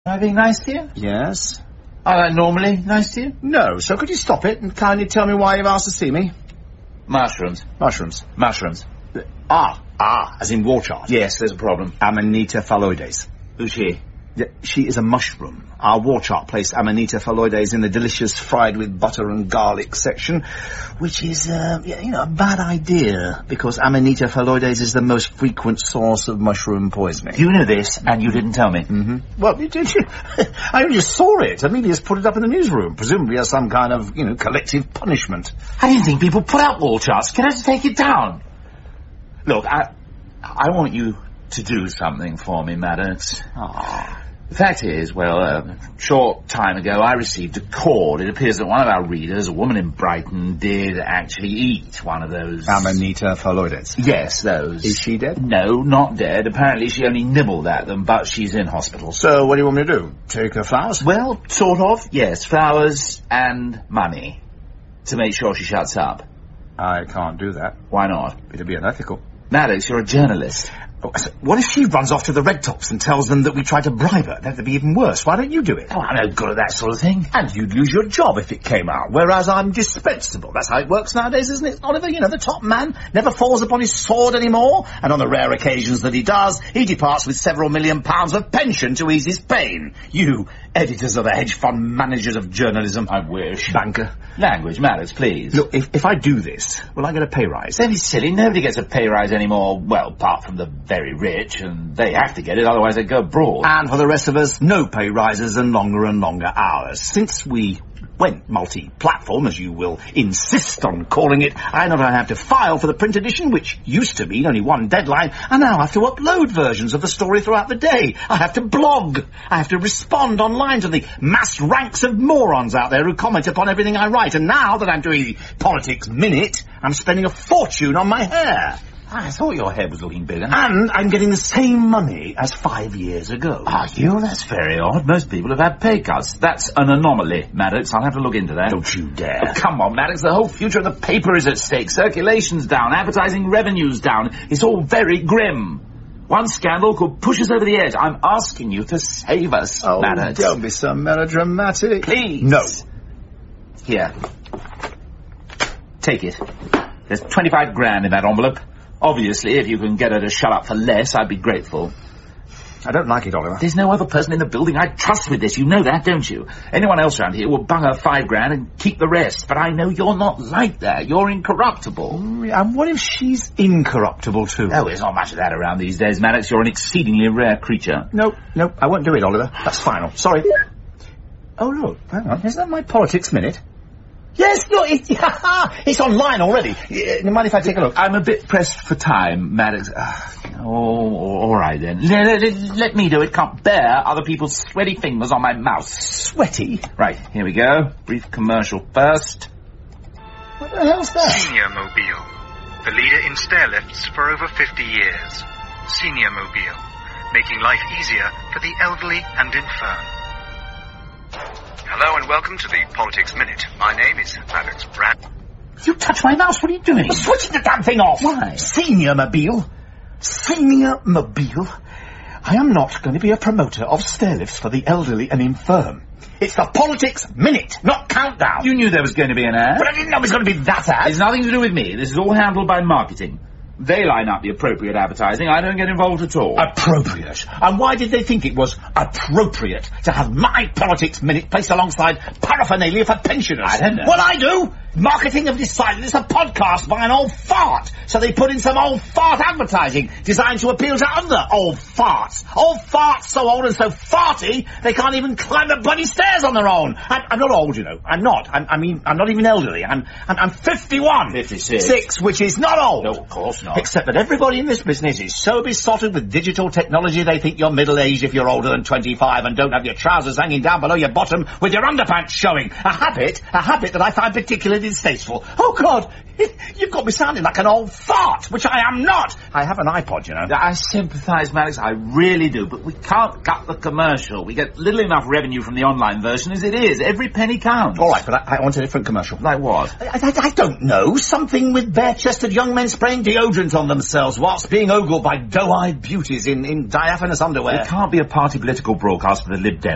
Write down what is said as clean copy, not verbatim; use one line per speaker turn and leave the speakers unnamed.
Am I being nice to you?
Yes.
Am I normally nice to you?
No, so could you stop it and kindly tell me why you've asked to see me?
Mushrooms.
Mushrooms.
Mushrooms.
As in war chart.
Yes, there's a problem.
Amanita phalloides.
Who's she?
Yeah, she is a mushroom. Our war chart placed Amanita phalloides in the delicious fried with butter and garlic section, which is, a bad idea, because Amanita phalloides is the most frequent source of mushroom poisoning.
You knew this, and you didn't tell me.
Mm-hmm. Well, did you? I only saw it. Amelia's put it up in the newsroom, presumably as some kind of, collective punishment.
I didn't think people put out wall charts. Can I just take it down? Look, I want you to do something for me, Maddox. The fact is, a short time ago I received a cord. It appears that one of our readers, a woman in Brighton, did actually eat one of those...
Amanita phalloides?
Yes, those.
Is she dead?
No, not dead. Apparently she only nibbled at them, but she's in hospital.
So what do you want me to do? Take her flowers?
Well, sort of, yes. Flowers and money. To make sure she shuts up.
I can't do that.
Why not?
It'd be unethical.
Maddox, you're a journalist.
What if she runs off to the Red Tops and tells them that we tried to bribe her? That'd be even worse. Why don't you do it?
Oh, I'm no good at that sort of thing.
And you'd lose your job if it came out, whereas I'm dispensable. That's how it works nowadays, isn't it, Oliver? The top man never falls upon his sword anymore, and on the rare occasions that he does, he departs with several £1 million of pension to ease his pain. You, editors of the hedge fund managers of journalism.
I wish.
Banker.
Language matters, please.
Look, if I do this, will I get a pay rise?
Don't be silly. Nobody gets a pay rise anymore, apart from the very rich, and they have to get it, otherwise they go abroad.
And for the rest of us, no pay rises and longer hours. Since we went multi-platform, as you will insist on calling it, I not only have to file for the print edition, which used to mean only one deadline, and now I have to upload versions of the story throughout the day. I have to blog. I have to respond online to the mass ranks of morons out there who comment upon everything I write. And now that I'm doing the Politics Minute, I'm spending a fortune on my hair.
I thought your head was looking bigger.
And I'm getting the same money as 5 years ago.
Are you? That's very odd. Most people have had pay cuts. That's an anomaly, Maddox. I'll have to look into that.
Don't you dare.
Oh, come on, Maddox. The whole future of the paper is at stake. Circulation's down. Advertising revenue's down. It's all very grim. One scandal could push us over the edge. I'm asking you to save us, Maddox.
Don't be so melodramatic.
Please.
No.
Here. Take it. There's 25 grand in that envelope. Obviously, if you can get her to shut up for less, I'd be grateful.
I don't like it, Oliver.
There's no other person in the building I'd trust with this. You know that, don't you? Anyone else around here will bung her 5 grand and keep the rest. But I know you're not like that. You're incorruptible.
And what if she's incorruptible, too?
Oh, there's not much of that around these days, Maddox. You're an exceedingly rare creature.
Nope, I won't do it, Oliver. That's final. Sorry. Oh, look, hang on. Isn't that my Politics Minute? Yes, look, it's online already. Mind if I take a look?
I'm a bit pressed for time, Maddox. All right, then. Let me do it. Can't bear other people's sweaty fingers on my mouse.
Sweaty?
Right, here we go. Brief commercial first.
What the hell's that?
Senior Mobile. The leader in stair lifts for over 50 years. Senior Mobile. Making life easier for the elderly and infirm. Hello and welcome to the Politics Minute. My name is Maddox Brand.
You touch my mouse. What are you doing?
Switching the damn thing off.
Why?
Senior Mobile. Senior Mobile. I am not going to be a promoter of stair lifts for the elderly and infirm. It's the Politics Minute, not Countdown.
You knew there was going to be an ad.
But I didn't know it was going to be that ad.
It's nothing to do with me. This is all handled by marketing. They line up the appropriate advertising. I don't get involved at all.
Appropriate? And why did they think it was appropriate to have my Politics Minute placed alongside paraphernalia for pensioners?
I don't know.
What I do? Marketing have decided it's a podcast by an old fart. So they put in some old fart advertising designed to appeal to other old farts. Old farts so old and so farty they can't even climb the bloody stairs on their own. I'm not old, you know. I'm not. I'm not even elderly. I'm 51.
56.
6, which is not old.
No, of course not.
Except that everybody in this business is so besotted with digital technology they think you're middle-aged if you're older than 25 and don't have your trousers hanging down below your bottom with your underpants showing. A habit that I find particularly distasteful. Oh, God, you've got me sounding like an old fart, which I am not. I have an iPod, you know.
I sympathise, Maddox, I really do, but we can't cut the commercial. We get little enough revenue from the online version as it is. Every penny counts.
All right, but I want a different commercial.
Like what?
I don't know. Something with bare-chested young men spraying deodorant on themselves whilst being ogled by doe-eyed beauties in diaphanous underwear.
It can't be a party political broadcast for the Lib Dems.